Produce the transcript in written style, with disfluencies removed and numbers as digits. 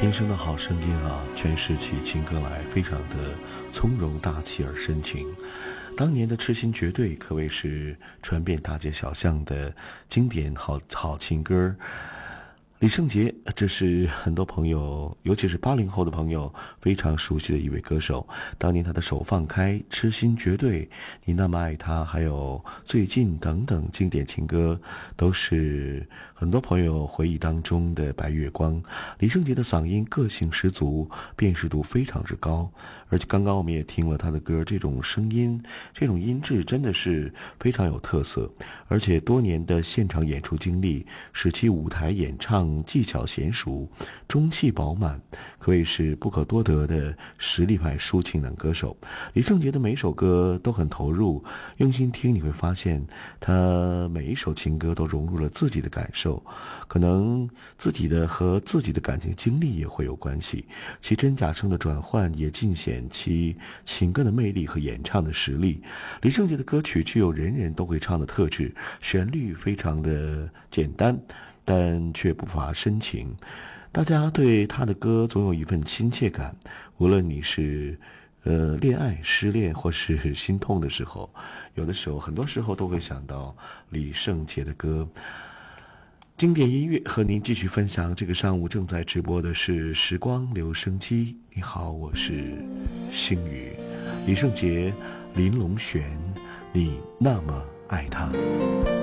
天生的好声音啊，诠释起情歌来非常的从容大气而深情。当年的痴心绝对可谓是传遍大街小巷的经典好情歌。李圣杰，这是很多朋友，尤其是80后的朋友非常熟悉的一位歌手。当年他的手放开、痴心绝对、你那么爱他，还有最近等等经典情歌，都是很多朋友回忆当中的白月光。李圣杰的嗓音个性十足，辨识度非常之高，而且刚刚我们也听了他的歌，这种声音、这种音质真的是非常有特色，而且多年的现场演出经历使其舞台演唱技巧娴熟，中气饱满，可谓是不可多得的实力派抒情男歌手。李圣杰的每首歌都很投入，用心听你会发现他每一首情歌都融入了自己的感受，可能自己的和自己的感情经历也会有关系，其真假声的转换也尽显其情歌的魅力和演唱的实力。李圣杰的歌曲具有人人都会唱的特质，旋律非常的简单，但却不乏深情，大家对他的歌总有一份亲切感。无论你是恋爱、失恋或是心痛的时候，有的时候很多时候都会想到李圣杰的歌。经典音乐和您继续分享。这个上午正在直播的是时光留声机。你好，我是星宇。李圣杰、林隆璇，你那么爱他。